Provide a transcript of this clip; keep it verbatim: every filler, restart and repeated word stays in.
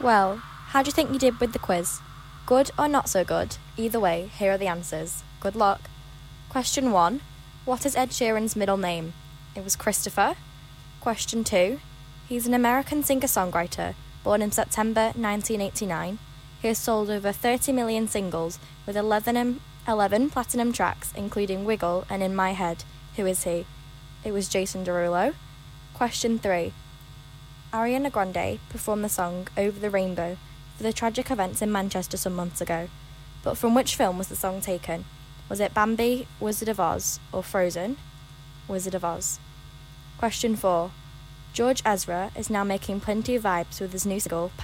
Well, how do you think you did with the quiz? Good or not so good? Either way, here are the answers. Good luck. Question one. What is Ed Sheeran's middle name? It was Christopher. Question two. He's an American singer-songwriter, born in September nineteen eighty-nine. He has sold over thirty million singles with eleven, eleven platinum tracks, including Wiggle and In My Head. Who is he? It was Jason Derulo. Question three. Ariana Grande performed the song Over the Rainbow for the tragic events in Manchester some months ago. But from which film was the song taken? Was it Bambi, Wizard of Oz, or Frozen? Wizard of Oz. Question four. George Ezra is now making plenty of vibes with his new single,